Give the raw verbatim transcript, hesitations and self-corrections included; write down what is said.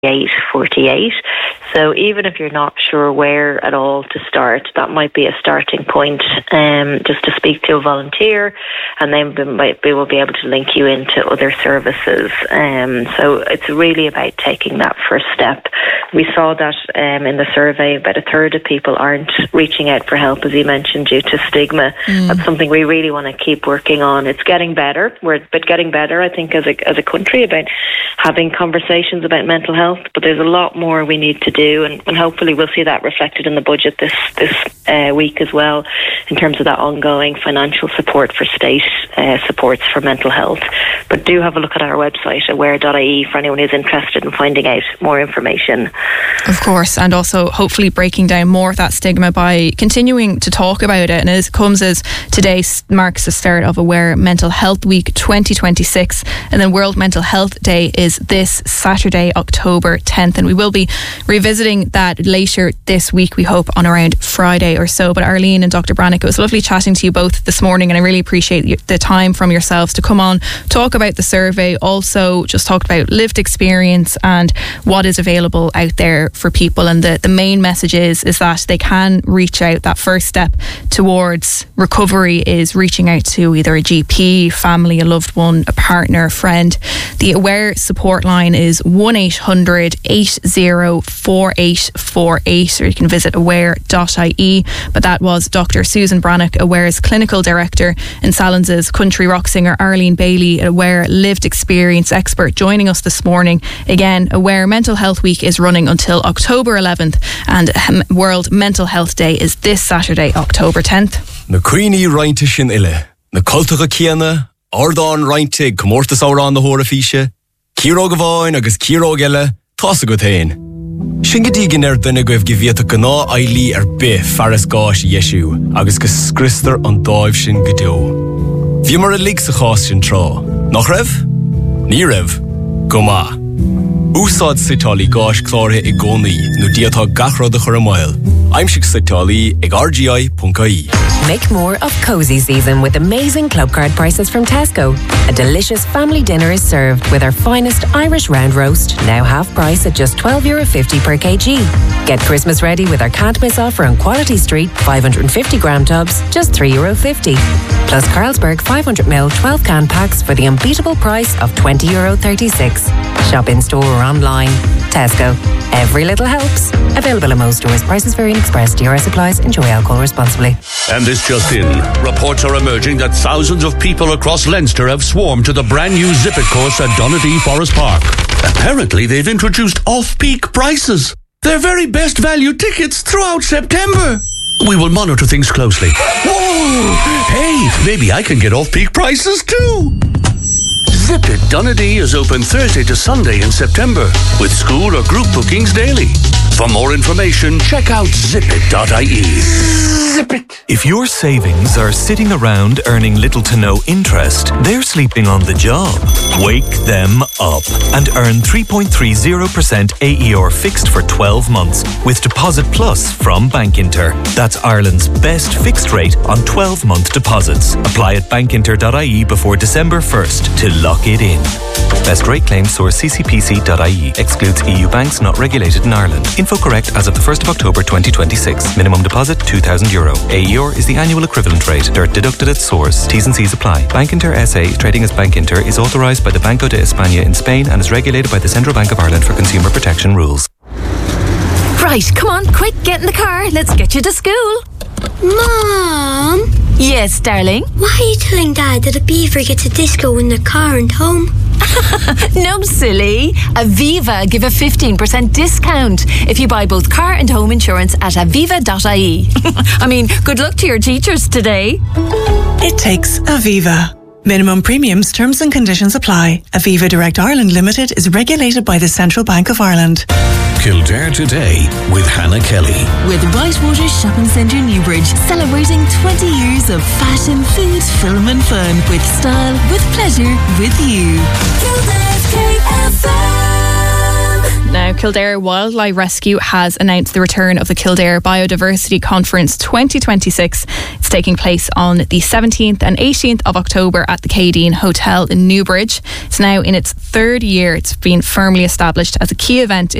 eight forty-eight. So even if you're not sure where at all to start, that might be a starting point, um, just to speak to a volunteer, and then we, might, we will be able to link you into other services. Um, so it's really about taking that first step. We saw that um, in the survey, about a third of people aren't reaching out for help, as you mentioned, due to stigma. Mm. That's something we really want to keep working on. It's getting better. We're but getting better, I think, as a as a country about having conversations about mental health. But there's a lot more we need to do, and, and hopefully we'll see that reflected in the budget this this uh, week as well, in terms of that ongoing financial support for state uh, supports for mental health. But do have a look at our website, aware dot I E, for anyone who's interested in finding out more information. Of course, and also hopefully breaking down more of that stigma by continuing to talk about it. And it comes as today marks the start of Aware Mental Health Week twenty twenty-six, and then World Mental Health Day is this Saturday, October tenth, and we will be revisiting that later this week, we hope, on around Friday or so. But Arlene and Doctor Brannock, it was lovely chatting to you both this morning, and I really appreciate the time from yourselves to come on, talk about the survey, also just talked about lived experience and what is available out there for people. And the, the main message is is that they can reach out. That first step towards recovery is reaching out to either a G P, family, a loved one, a partner, a friend. The Aware support line is one eight hundred eight zero four eight four eight, or you can visit aware dot I E. But that was Doctor Susan Brannock, Aware's clinical director, and Salen's country rock singer Arlene Bailey, Aware lived experience expert, joining us this morning. Again, Aware Mental Health Week is running until October eleventh, and World Mental Health Day is this Saturday, October tenth. Na Queenie Reinte Shin Ille, na Cultacha Kiana, Ardán Reinte Comortas Auran the Horafisha, Kiro Gavain agus Kiro Gella, Tossa Gutain. Shingadígin er dunne goibh giviata gná aili er be faras gáis Yeshu, agus gus scrister an dáibh sin godó. Bhí mar a lig sa chás sin trá. Nach raibh? Ní raibh. Go ma. Úsáid sitálí gáis chlártha I gcónaí nó diatá gachrad a chur a mile. Aimsig sitálí ag r g i dot I E. Make more of cozy season with amazing club card prices from Tesco. A delicious family dinner is served with our finest Irish round roast, now half price at just twelve euro fifty per kg. Get Christmas ready with our can't miss offer on Quality Street five hundred fifty gram tubs, just three euro fifty. Plus Carlsberg five hundred milliliter twelve can packs for the unbeatable price of twenty euro thirty-six. Shop in store or online. Tesco. Every little helps. Available in most stores. Prices vary and express. D R S applies. Enjoy alcohol responsibly. And this just in. Reports are emerging that thousands of people across Leinster have swarmed to the brand new Zip It course at Donadea Forest Park. Apparently they've introduced off-peak prices. Their very best value tickets throughout September. We will monitor things closely. Whoa! Hey, maybe I can get off-peak prices too. Zip It Donadea is open Thursday to Sunday in September, with school or group bookings daily. For more information, check out zip it dot I E. Zip it! If your savings are sitting around earning little to no interest, they're sleeping on the job. Wake them up and earn three point three zero percent A E R fixed for twelve months with Deposit Plus from Bankinter. That's Ireland's best fixed rate on twelve-month deposits. Apply at bankinter dot I E before December first to lock it in. Best rate claim source c c p c dot I E. Excludes E U banks not regulated in Ireland. Info correct as of the first of October twenty twenty-six. Minimum deposit two thousand euro. A E R is the annual equivalent rate. Dirt deducted at source. T's and C's apply. Bankinter S A, trading as Bankinter, is authorised by the Banco de España in Spain and is regulated by the Central Bank of Ireland for consumer protection rules. Right, come on, quick, get in the car. Let's get you to school. Mom? Yes, darling? Why are you telling Dad that a beaver gets a disco in the car and home? No, silly. Aviva give a fifteen percent discount if you buy both car and home insurance at aviva dot I E. I mean, good luck to your teachers today. It takes Aviva. Minimum premiums, terms and conditions apply. Aviva Direct Ireland Limited is regulated by the Central Bank of Ireland. Kildare Today with Hannah Kelly. With Whitewater Shopping Centre Newbridge, celebrating twenty years of fashion, food, film and fun. With style, with pleasure, with you. Kildare's K F M. Now, Kildare Wildlife Rescue has announced the return of the Kildare Biodiversity Conference twenty twenty-six. It's taking place on the seventeenth and eighteenth of October at the Cadine Hotel in Newbridge. It's now in its third year. It's been firmly established as a key event